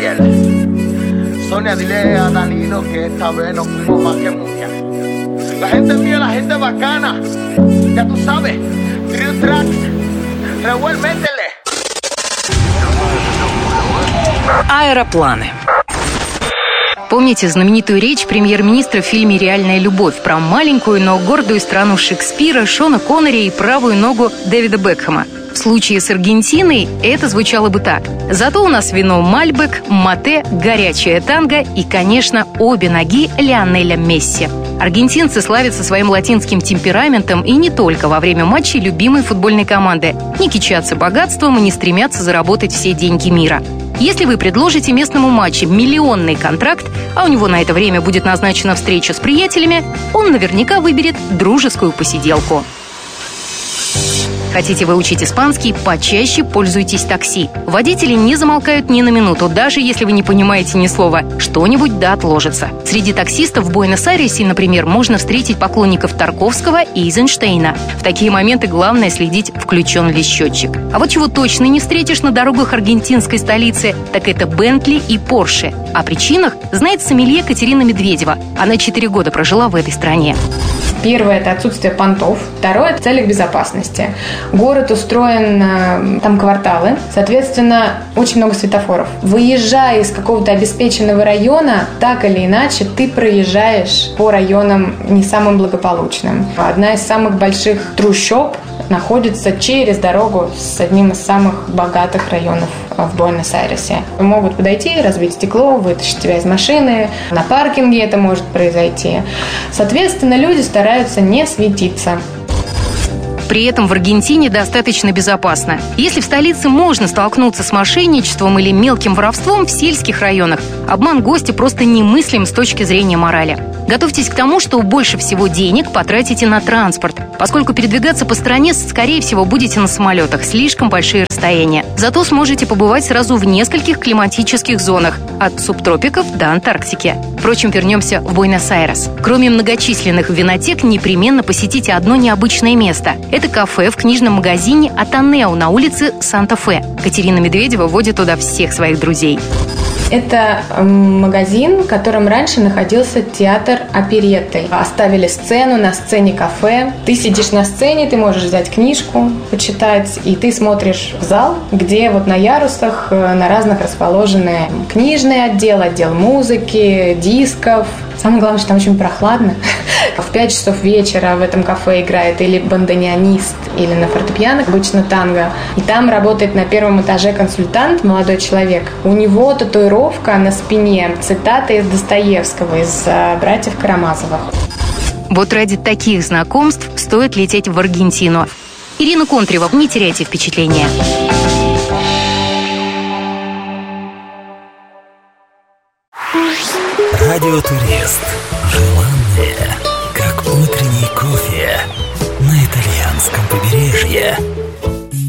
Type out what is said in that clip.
Gabriel. Sonia, dile a Danilo que esta vez nos fuimos más que muchas. La gente mía, la gente bacana. Ya tú sabes, Trio Tracks, Revuel, métele. Аэропланы. Помните знаменитую речь премьер-министра в фильме «Реальная любовь» про маленькую, но гордую страну Шекспира, Шона Коннери и правую ногу Дэвида Бекхэма? В случае с Аргентиной это звучало бы так. Зато у нас вино Мальбек, Мате, горячая танго и, конечно, обе ноги Лионеля Месси. Аргентинцы славятся своим латинским темпераментом и не только во время матчей любимой футбольной команды. Не кичатся богатством и не стремятся заработать все деньги мира. Если вы предложите местному матчу миллионный контракт, а у него на это время будет назначена встреча с приятелями, он наверняка выберет дружескую посиделку. Хотите выучить испанский? Почаще пользуйтесь такси. Водители не замолкают ни на минуту, даже если вы не понимаете ни слова. Что-нибудь да отложится. Среди таксистов в Буэнос-Айресе, например, можно встретить поклонников Тарковского и Эйзенштейна. В такие моменты главное следить, включен ли счетчик. А вот чего точно не встретишь на дорогах аргентинской столицы, так это Бентли и Порше. О причинах знает сомелье Катерина Медведева. Она 4 года прожила в этой стране. Первое – это отсутствие понтов. Второе – это в целях безопасности. Город устроен, там кварталы, соответственно, очень много светофоров. Выезжая из какого-то обеспеченного района, так или иначе, ты проезжаешь по районам не самым благополучным. Одна из самых больших трущоб находится через дорогу с одним из самых богатых районов в Буэнос-Айресе. Могут подойти, разбить стекло, вытащить тебя из машины. На паркинге это может произойти. Соответственно, люди стараются не светиться. При этом в Аргентине достаточно безопасно. Если в столице можно столкнуться с мошенничеством или мелким воровством, в сельских районах обман гостя просто немыслим с точки зрения морали. Готовьтесь к тому, что больше всего денег потратите на транспорт, поскольку передвигаться по стране, скорее всего, будете на самолетах, слишком большие расстояния. Зато сможете побывать сразу в нескольких климатических зонах, от субтропиков до Антарктики. Впрочем, вернемся в Буэнос-Айрес. Кроме многочисленных винотек, непременно посетите одно необычное место. Это кафе в книжном магазине «Атанео» на улице Санта-Фе. Катерина Медведева водит туда всех своих друзей. Это магазин, в котором раньше находился театр оперетты. Оставили сцену, на сцене кафе. Ты сидишь на сцене, ты можешь взять книжку, почитать, и ты смотришь в зал, где вот на ярусах на разных расположены книжный отдел, отдел музыки, дисков. Самое главное, что там очень прохладно. В 5 часов вечера в этом кафе играет или бандонеонист, или на фортепиано, обычно танго. И там работает на первом этаже консультант, молодой человек. У него татуировка на спине, цитата из Достоевского, из «Братьев Карамазовых». Вот ради таких знакомств стоит лететь в Аргентину. Ирина Контрева, не теряйте впечатления. Радиотурист. Желанное, как утренний кофе на итальянском побережье.